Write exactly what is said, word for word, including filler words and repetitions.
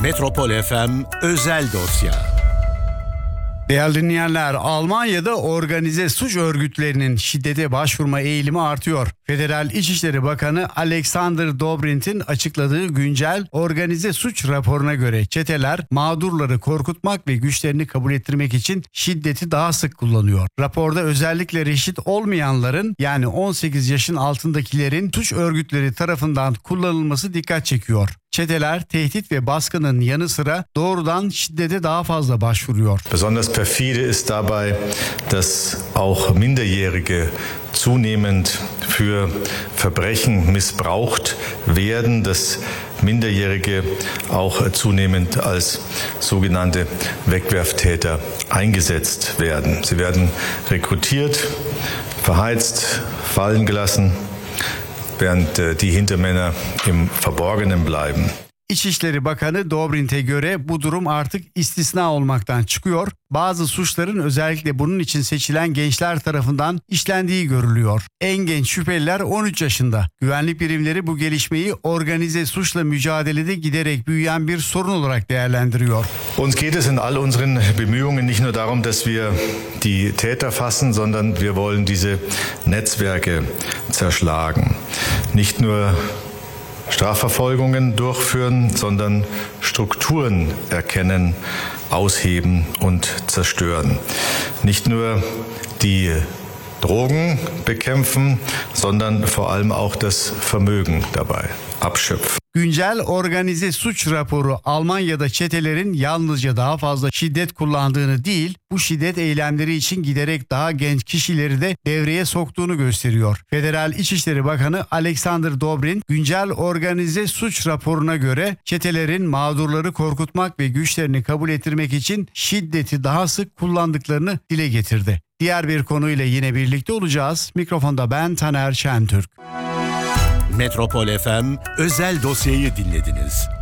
Metropol F M özel dosya. Değerli dinleyenler, Almanya'da organize suç örgütlerinin şiddete başvurma eğilimi artıyor. Federal İçişleri Bakanı Alexander Dobrindt'in açıkladığı güncel organize suç raporuna göre çeteler mağdurları korkutmak ve güçlerini kabul ettirmek için şiddeti daha sık kullanıyor. Raporda özellikle reşit olmayanların, yani on sekiz yaşın altındakilerin suç örgütleri tarafından kullanılması dikkat çekiyor. Çeteler tehdit ve baskının yanı sıra doğrudan şiddete daha fazla başvuruyor. Besonders perfide ist dabei, dass auch Minderjährige zunehmend für Verbrechen missbraucht werden, dass Minderjährige auch zunehmend als sogenannte Wegwerftäter eingesetzt werden. Sie werden rekrutiert, verheizt, fallen gelassen, während die Hintermänner im Verborgenen bleiben. İçişleri Bakanı Dobrindt'e göre bu durum artık istisna olmaktan çıkıyor. Bazı suçların özellikle bunun için seçilen gençler tarafından işlendiği görülüyor. En genç şüpheliler on üç yaşında. Güvenlik birimleri bu gelişmeyi organize suçla mücadelede giderek büyüyen bir sorun olarak değerlendiriyor. Uns geht es in all unseren Bemühungen nicht nur darum, dass wir die Täter fassen, sondern wir wollen diese Netzwerke zerschlagen. Nicht nur Strafverfolgungen durchführen, sondern Strukturen erkennen, ausheben und zerstören. Nicht nur die Drogen bekämpfen, sondern vor allem auch das Vermögen dabei abschöpfen. Güncel organize suç raporu Almanya'da çetelerin yalnızca daha fazla şiddet kullandığını değil, bu şiddet eylemleri için giderek daha genç kişileri de devreye soktuğunu gösteriyor. Federal İçişleri Bakanı Alexander Dobrindt, güncel organize suç raporuna göre çetelerin mağdurları korkutmak ve güçlerini kabul ettirmek için şiddeti daha sık kullandıklarını dile getirdi. Diğer bir konuyla yine birlikte olacağız. Mikrofonda ben Taner Şentürk. Metropol F M özel dosyayı dinlediniz.